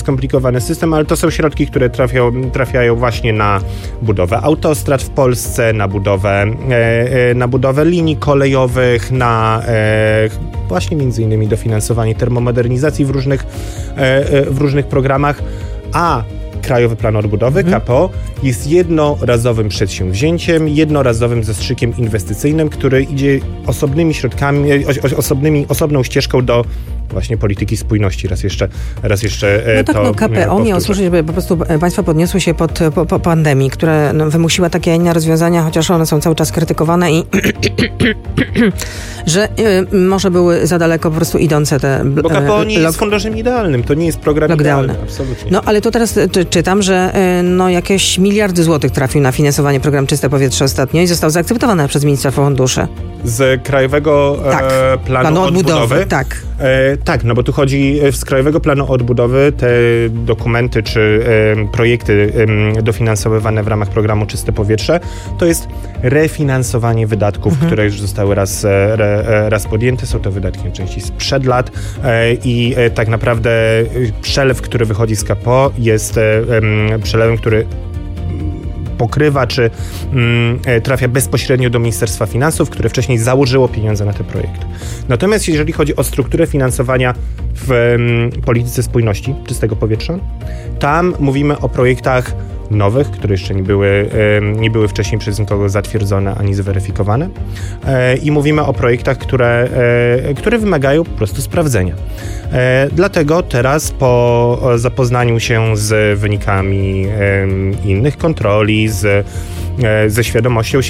skomplikowany system, ale to są środki, które trafiają właśnie na budowę autostrad w Polsce, na budowę linii kolejowych, na właśnie między innymi dofinansowanie termomodernizacji w różnych programach, a Krajowy Plan Odbudowy, KPO, jest jednorazowym przedsięwzięciem, jednorazowym zastrzykiem inwestycyjnym, który idzie osobnymi środkami, osobną ścieżką do właśnie polityki spójności. Raz jeszcze KPO miało służyć, żeby po prostu państwa podniosły się po pandemii, która wymusiła takie, a inne rozwiązania, chociaż one są cały czas krytykowane i że może były za daleko po prostu idące te... Bo KPO nie jest funduszem idealnym, to nie jest program idealny. Absolutnie. No ale to teraz czytam, że jakieś miliardy złotych trafił na finansowanie program Czyste Powietrze ostatnio i został zaakceptowany przez Ministerstwo Funduszy. Z Krajowego Planu Odbudowy? Tak. Tak, no bo tu chodzi z Krajowego Planu Odbudowy te dokumenty czy projekty dofinansowywane w ramach programu Czyste Powietrze, to jest refinansowanie wydatków, które już zostały raz podjęte. Są to wydatki najczęściej sprzed lat i tak naprawdę przelew, który wychodzi z KPO jest przelewem, który pokrywa, czy trafia bezpośrednio do Ministerstwa Finansów, które wcześniej założyło pieniądze na te projekty. Natomiast jeżeli chodzi o strukturę finansowania w polityce spójności czystego powietrza, tam mówimy o projektach nowych, które jeszcze nie były wcześniej przez nikogo zatwierdzone ani zweryfikowane. I mówimy o projektach, które wymagają po prostu sprawdzenia. Dlatego teraz po zapoznaniu się z wynikami innych kontroli, ze świadomością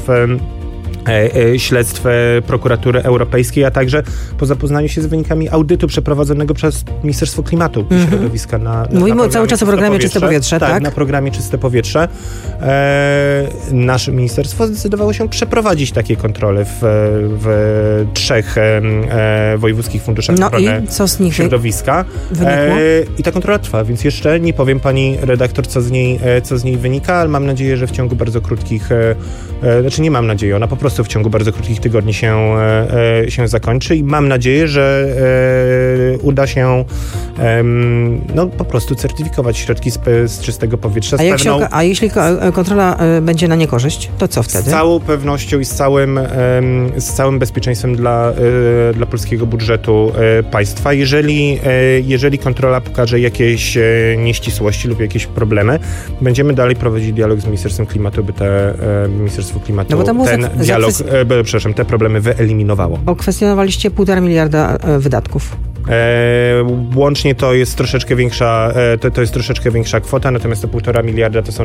śledztw Prokuratury Europejskiej, a także po zapoznaniu się z wynikami audytu przeprowadzonego przez Ministerstwo Klimatu i Środowiska Mówimy cały czas o programie Czyste Powietrze, tak? Na programie Czyste Powietrze. Nasze ministerstwo zdecydowało się przeprowadzić takie kontrole w 3 wojewódzkich funduszach ochrony środowiska. I ta kontrola trwa, więc jeszcze nie powiem pani redaktor, co z niej wynika, ale mam nadzieję, że w ciągu bardzo krótkich, nie mam nadziei, ona po prostu w ciągu bardzo krótkich tygodni się zakończy i mam nadzieję, że uda się po prostu certyfikować środki z czystego powietrza. A jeśli kontrola będzie na niekorzyść, to co wtedy? Z całą pewnością i z całym bezpieczeństwem dla polskiego budżetu państwa. Jeżeli kontrola pokaże jakieś nieścisłości lub jakieś problemy, będziemy dalej prowadzić dialog z Ministerstwem Klimatu, by Ministerstwo Klimatu te problemy wyeliminowało. Bo kwestionowaliście 1,5 miliarda wydatków. Łącznie to jest troszeczkę większa kwota, natomiast te 1,5 miliarda to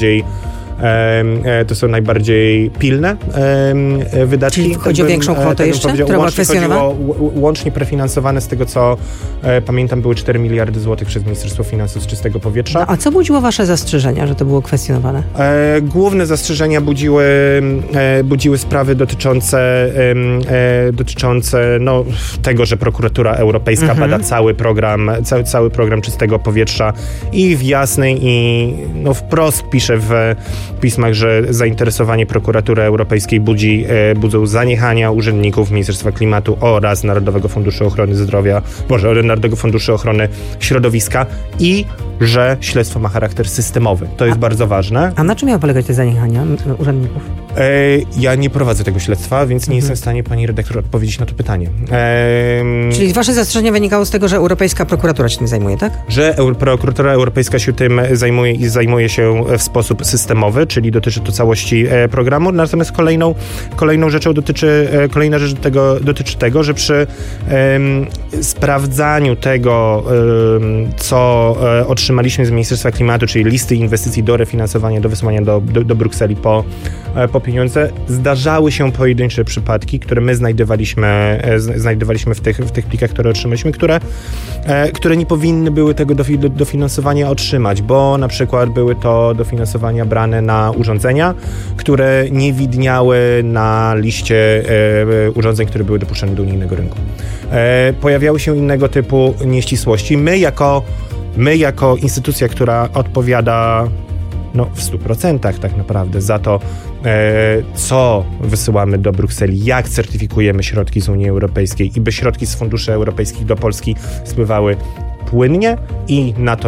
są najbardziej pilne wydatki. Czyli chodzi o większą kwotę jeszcze, która była kwestionowana? Łącznie prefinansowane, z tego co pamiętam, były 4 miliardy złotych przez Ministerstwo Finansów z czystego powietrza. A co budziło wasze zastrzeżenia, że to było kwestionowane? Główne zastrzeżenia budziły sprawy dotyczące tego, że Prokuratura Europejska bada cały program czystego powietrza i w jasnej i wprost pisze w pismach, że zainteresowanie Prokuratury Europejskiej budzą zaniechania urzędników Ministerstwa Klimatu oraz Narodowego Funduszu Ochrony Środowiska i że śledztwo ma charakter systemowy. To jest bardzo ważne. A na czym miały polegać te zaniechania urzędników? Ja nie prowadzę tego śledztwa, więc nie jestem w stanie, pani redaktor, odpowiedzieć na to pytanie. Czyli wasze zastrzeżenie wynikało z tego, że Europejska Prokuratura się tym zajmuje, tak? Że Prokuratura Europejka się tym zajmuje i zajmuje się w sposób systemowy, czyli dotyczy to całości programu. Natomiast kolejna rzecz dotyczy tego, że przy sprawdzaniu tego, co otrzymaliśmy z Ministerstwa Klimatu, czyli listy inwestycji do refinansowania, do wysłania do Brukseli po pieniądze, zdarzały się pojedyncze przypadki, które my znajdowaliśmy w tych plikach, które otrzymaliśmy, które nie powinny były tego dofinansowania otrzymać, bo na przykład były to dofinansowania brane na urządzenia, które nie widniały na liście urządzeń, które były dopuszczane do unijnego rynku. Pojawiały się innego typu nieścisłości. My jako instytucja, która odpowiada w 100% tak naprawdę za to, co wysyłamy do Brukseli, jak certyfikujemy środki z Unii Europejskiej i by środki z funduszy europejskich do Polski spływały płynnie i na to